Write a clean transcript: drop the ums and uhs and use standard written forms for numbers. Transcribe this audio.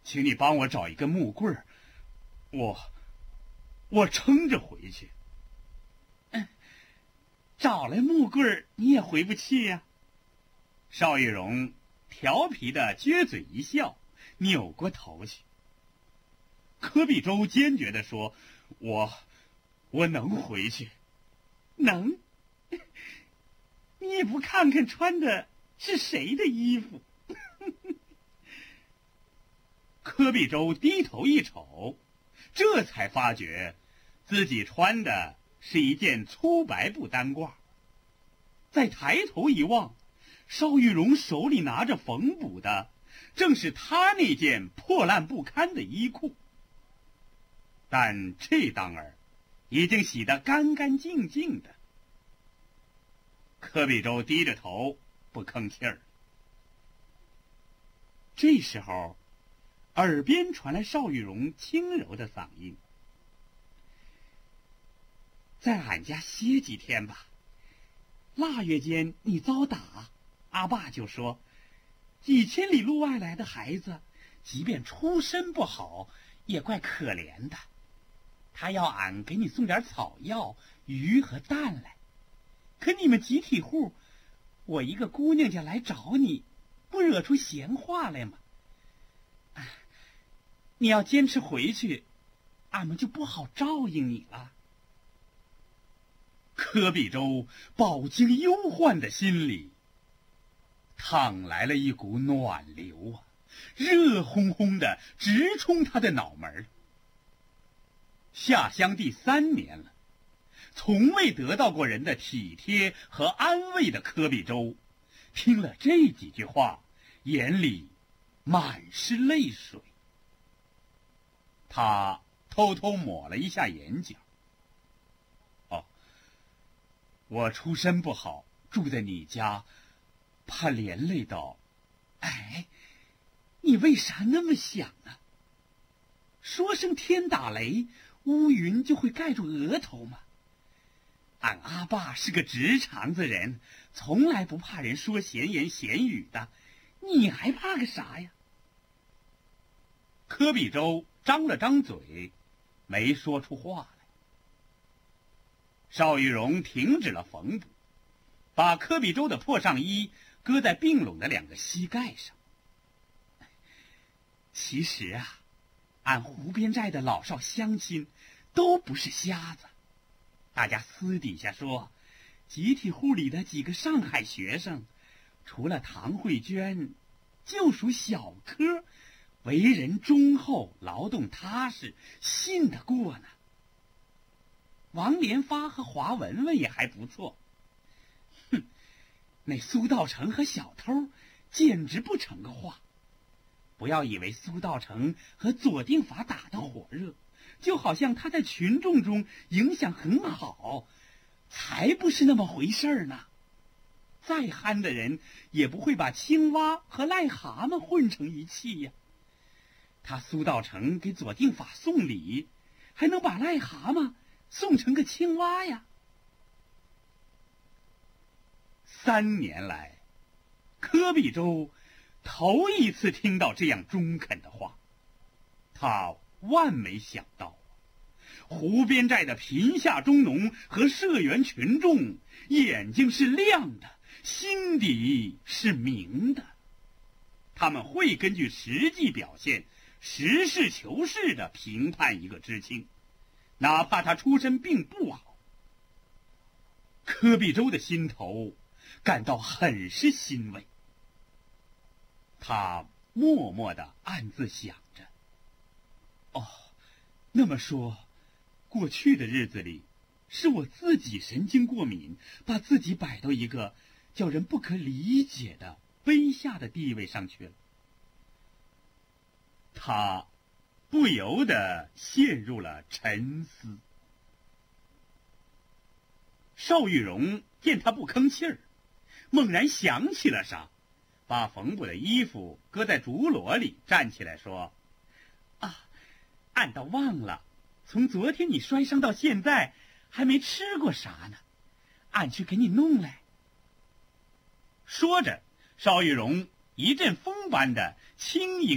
请你帮我找一根木棍儿，我撑着回去。 找来木棍儿你也回不去呀。 邵玉荣调皮的撅嘴一笑，扭过头去。柯比州坚决地说：“我能回去。” 能？你也不看看穿的是谁的衣服？ 柯比州低头一瞅，这才发觉自己穿的是一件粗白布单褂。再抬头一望，邵玉荣手里拿着缝补的，正是他那件破烂不堪的衣裤。但这当儿已经洗得干干净净的。柯比州低着头不吭气儿。这时候，耳边传来邵玉荣轻柔的嗓音：“ 在俺家歇几天吧。腊月间你遭打，阿爸就说，几千里路外来的孩子，即便出身不好，也怪可怜的。他要俺给你送点草药、鱼和蛋来。可你们集体户，我一个姑娘家来找你，不惹出闲话来吗？你要坚持回去，俺们就不好照应你了。” 柯比州饱经忧患的心里淌来了一股暖流啊，热烘烘的直冲他的脑门。下乡第3年了，从未得到过人的体贴和安慰的柯比州，听了这几句话，眼里满是泪水。他偷偷抹了一下眼角。我出身不好，住在你家，怕连累到。 你为啥那么想啊？说声天打雷，乌云就会盖住额头吗？俺阿爸是个直肠子人，从来不怕人说闲言闲语的，你还怕个啥呀？ 柯比州张了张嘴，没说出话来。邵玉荣停止了缝补，把柯比州的破上衣搁在并拢的2个膝盖上。 其实啊，俺湖边寨的老少乡亲都不是瞎子。大家私底下说，集体户里的几个上海学生，除了唐慧娟，就属小科，为人忠厚，劳动踏实，信得过呢。王连发和华文文也还不错。那苏道成和小偷简直不成个话。不要以为苏道成和左定法打得火热，就好像他在群众中影响很好，才不是那么回事儿呢。再憨的人也不会把青蛙和癞蛤蟆混成一气呀。他苏道成给左定法送礼，还能把癞蛤蟆送成个青蛙呀。 3年来，柯比州头一次听到这样中肯的话，他万没想到，湖边寨的贫下中农和社员群众眼睛是亮的，心底是明的，他们会根据实际表现，实事求是地评判一个知青，哪怕他出身并不好。柯比州的心头感到很是欣慰。他默默地暗自想着，那么说，过去的日子里，是我自己神经过敏，把自己摆到一个叫人不可理解的卑下的地位上去了。他不由得陷入了沉思。邵玉荣见他不吭气儿，猛然想起了啥，把缝补的衣服搁在竹箩里，站起来说：“ 俺倒忘了，从昨天你摔伤到现在，还没吃过啥呢，俺去给你弄来。” 说着，邵玉荣一阵风般的轻盈